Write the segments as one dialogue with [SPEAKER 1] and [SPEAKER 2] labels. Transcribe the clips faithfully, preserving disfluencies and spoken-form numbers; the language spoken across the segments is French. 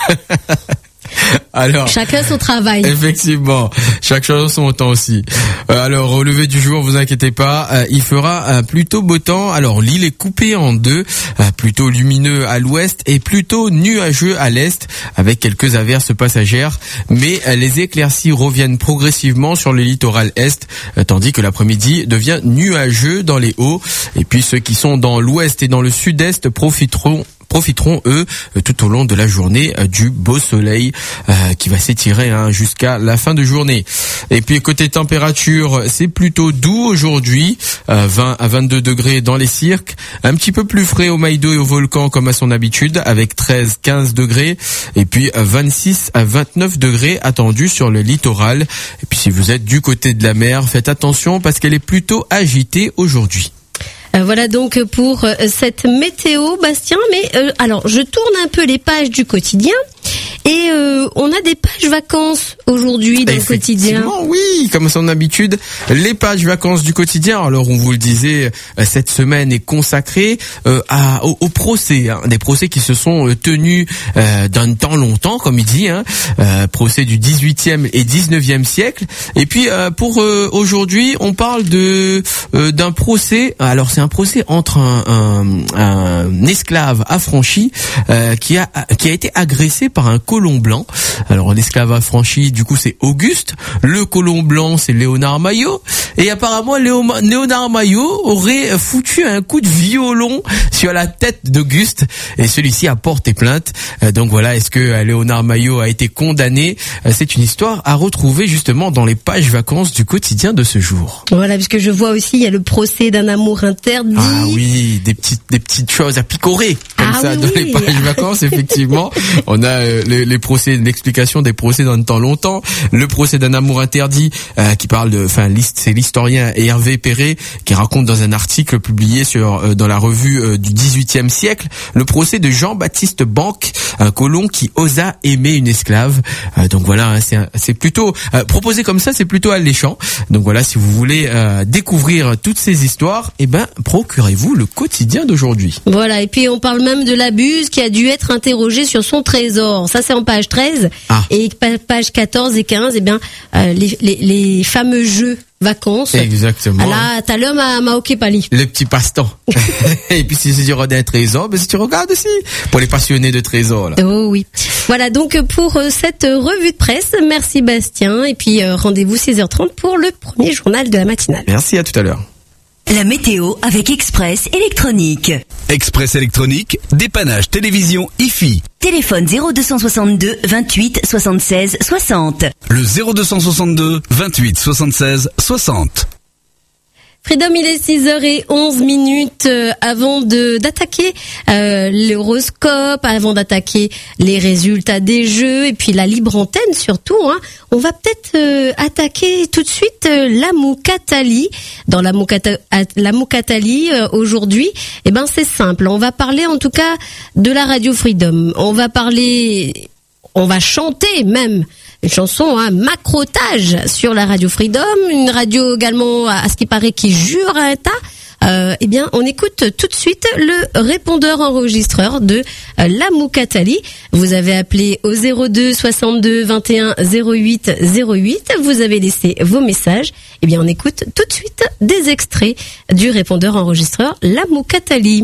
[SPEAKER 1] Alors,
[SPEAKER 2] chacun son travail.
[SPEAKER 1] Effectivement, chaque chose son temps aussi. Euh, alors, au lever du jour, vous inquiétez pas, euh, il fera euh, plutôt beau temps. Alors, l'île est coupée en deux, euh, plutôt lumineux à l'ouest et plutôt nuageux à l'est, avec quelques averses passagères. Mais euh, les éclaircies reviennent progressivement sur le littoral est, euh, tandis que l'après-midi devient nuageux dans les hauts. Et puis, ceux qui sont dans l'ouest et dans le sud-est profiteront profiteront eux tout au long de la journée du beau soleil euh, qui va s'étirer hein, jusqu'à la fin de journée. Et puis côté température, c'est plutôt doux aujourd'hui, euh, vingt à vingt-deux degrés dans les cirques, un petit peu plus frais au Maïdo et au Volcan comme à son habitude avec treize à quinze degrés et puis vingt-six à vingt-neuf degrés attendus sur le littoral. Et puis si vous êtes du côté de la mer, faites attention parce qu'elle est plutôt agitée aujourd'hui.
[SPEAKER 2] Voilà donc pour euh, cette météo, Bastien. Mais euh, alors, je tourne un peu les pages du quotidien et euh, on a des pages vacances aujourd'hui dans le quotidien.
[SPEAKER 1] Oui, comme à son habitude, les pages vacances du quotidien. Alors, on vous le disait, euh, cette semaine est consacrée euh, à, au, au procès, hein, des procès qui se sont euh, tenus euh, d'un temps longtemps, comme il dit, hein, euh, procès du dix-huitième et dix-neuvième siècle. Et puis, euh, pour euh, aujourd'hui, on parle de euh, d'un procès. Alors, c'est un procès entre un, un, un esclave affranchi euh, qui a qui a été agressé par un colon blanc. Alors l'esclave affranchi, du coup, c'est Auguste. Le colon blanc, c'est Léonard Maillot. Et apparemment, Léo, Léonard Maillot aurait foutu un coup de violon sur la tête d'Auguste. Et celui-ci a porté plainte. Euh, donc voilà, est-ce que Léonard Maillot a été condamné ? euh, C'est une histoire à retrouver justement dans les pages vacances du quotidien de ce jour.
[SPEAKER 2] Voilà, parce que je vois aussi, il y a le procès d'un amour interdit.
[SPEAKER 1] Ah oui, des petites des petites choses à picorer comme
[SPEAKER 2] ah
[SPEAKER 1] ça
[SPEAKER 2] oui,
[SPEAKER 1] dans
[SPEAKER 2] oui.
[SPEAKER 1] les pages vacances. Effectivement, on a euh, les, les procès, l'explication des procès dans le temps longtemps. Le procès d'un amour interdit euh, qui parle de, enfin, c'est l'historien Hervé Perret qui raconte dans un article publié sur euh, dans la revue euh, du dix-huitième siècle le procès de Jean-Baptiste Banque, un colon qui osa aimer une esclave. Euh, donc voilà, hein, c'est c'est plutôt euh, proposé comme ça, c'est plutôt alléchant. Donc voilà, si vous voulez euh, découvrir toutes ces histoires, eh ben procurez-vous le quotidien d'aujourd'hui.
[SPEAKER 2] Voilà, et puis on parle même de la Buse qui a dû être interrogée sur son trésor. Ça, c'est en page treize.
[SPEAKER 1] Ah.
[SPEAKER 2] Et page quatorze et quinze, eh bien, euh, les, les, les fameux jeux vacances.
[SPEAKER 1] Exactement.
[SPEAKER 2] Là, t'as l'homme à Maoké Pali.
[SPEAKER 1] Le petit passe-temps. Et puis si c'est du un trésor, ben si tu regardes aussi, pour les passionnés de trésors. Là.
[SPEAKER 2] Oh oui. Voilà donc pour euh, cette revue de presse. Merci Bastien. Et puis euh, rendez-vous seize heures trente pour le premier journal de la matinale.
[SPEAKER 1] Merci, à tout à l'heure.
[SPEAKER 3] La météo avec Express Électronique.
[SPEAKER 4] Express Électronique, dépannage télévision I F I.
[SPEAKER 3] Téléphone zéro deux cent soixante-deux vingt-huit soixante-seize soixante.
[SPEAKER 4] Le zéro deux cent soixante-deux vingt-huit soixante-seize soixante.
[SPEAKER 2] Freedom, il est six heures onze minutes euh, avant de d'attaquer euh, l'horoscope, avant d'attaquer les résultats des jeux et puis la libre antenne surtout. Hein, on va peut-être euh, attaquer tout de suite euh, la Moukatali. Dans la Moukata, la Moukatali euh, aujourd'hui, eh ben c'est simple. On va parler en tout cas de la radio Freedom. On va parler, on va chanter même. Une chanson, un macrotage sur la radio Freedom, une radio également, à ce qui paraît, qui jure un tas. Euh, eh bien, on écoute tout de suite le répondeur enregistreur de euh, la Moukatali. Vous avez appelé au zéro deux soixante-deux vingt et un zéro huit zéro huit. Vous avez laissé vos messages. Eh bien, on écoute tout de suite des extraits du répondeur enregistreur la Moukatali.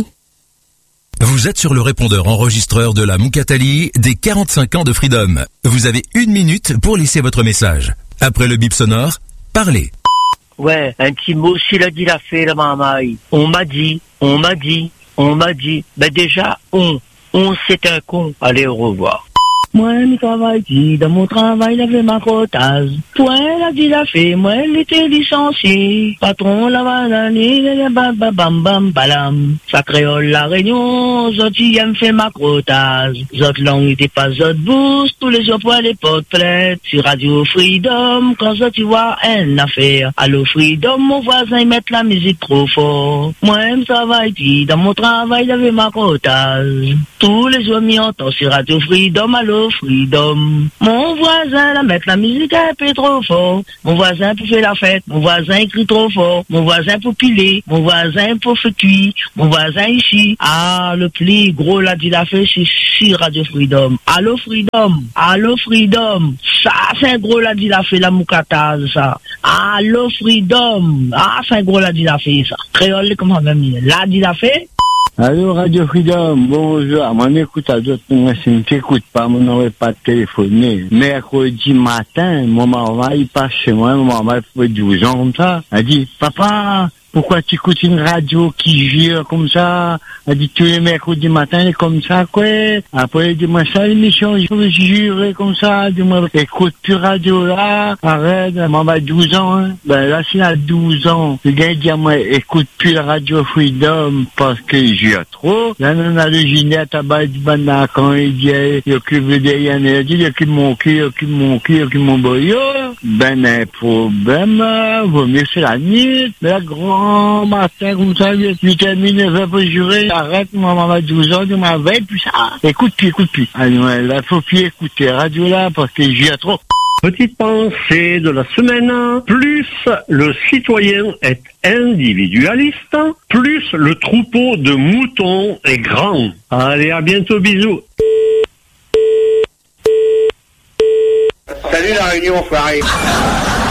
[SPEAKER 4] Vous êtes sur le répondeur enregistreur de la Moukatali des quarante-cinq ans de Freedom. Vous avez une minute pour laisser votre message. Après le bip sonore, parlez.
[SPEAKER 5] Ouais, un petit mot, s'il a dit la fée, la mamaille. On m'a dit, on m'a dit, on m'a dit. Ben déjà, on, on c'est un con. Allez, au revoir. Moi, je travaille dit, dans mon travail, j'avais ma cotase. Point, la dit la fée, moi, elle était licenciée. Patron, la banane, bam, bam, bam, bam, balam. Ça créole la réunion, zot, y me fait ma crotase. Zot langue, était pas zot boost, tous les jours pour les potes prêtes. Sur Radio Freedom, quand zot, tu vois, une affaire. Allô Freedom, mon voisin, il met la musique trop fort. Moi, je travaille dit, dans mon travail, j'avais ma crotase. Tous les jours, m'y entend sur Radio Freedom, allô Radio Freedom. Mon voisin, la mettre la musique un peu trop fort. Mon voisin pour faire la fête. Mon voisin crie trop fort. Mon voisin pour piler. Mon voisin pour faire cuire. Mon voisin ici. Ah, le plus gros là, il a fait, c'est si Radio Freedom. Allô Freedom. Allô Freedom. Ça, c'est un gros là, il a fait la moukata, ça. Allô Freedom. Ah, c'est un gros là, il a fait ça. Créole, comment même là, il a fait.
[SPEAKER 6] Allô, Radio Freedom, bonjour. Moi, m'écoute à d'autres, moi, si ne t'écoute pas, moi, n'aurais pas téléphoné. Mercredi matin, mon maman, il passe chez moi, mon maman, il fait douze ans comme ça. Elle dit, papa, pourquoi tu écoutes une radio qui jure comme ça? Elle dit, tous les mercredis matin, elle est comme ça, quoi. Après, elle dit, moi, ça, l'émission, je veux jurer comme ça. Elle dit, moi, écoute plus radio là, arrête, maman a douze ans, hein. Ben, là, s'il a douze ans, le gars, il dit, moi, écoute plus la Radio Freedom parce qu'il jure trop. Là, on a le Ginette, à bas du banana, quand il dit, il occupe le derrière, il dit, il occupe mon cul, il occupe mon cul, il occupe mon boyau. Ben, un problème, vaut mieux c'est la nuit, mais la grande matin, comme ça, huit heures, neuf heures pour jurer, arrête, moi, maman a douze ans, tu m'avais, puis ça, écoute plus, écoute plus. Alors, là, faut plus écouter radio là, parce que j'y ai trop.
[SPEAKER 7] Petite pensée de la semaine, plus le citoyen est individualiste, plus le troupeau de moutons est grand. Allez, à bientôt, bisous.
[SPEAKER 8] Salut la réunion, enfoiré.